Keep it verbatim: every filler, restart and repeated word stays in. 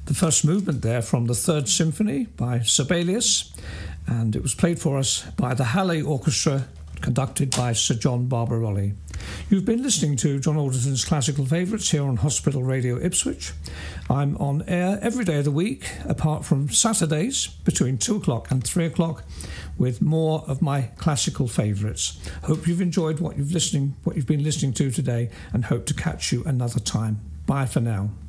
the first movement there from the Third Symphony by Sibelius, and it was played for us by the Halle Orchestra, conducted by Sir John Barbarolli. You've been listening to John Alderton's Classical Favourites here on Hospital Radio Ipswich. I'm on air every day of the week, apart from Saturdays, between two o'clock and three o'clock, with more of my classical favourites. Hope you've enjoyed what you've listening, what you've been listening to today, and hope to catch you another time. Bye for now.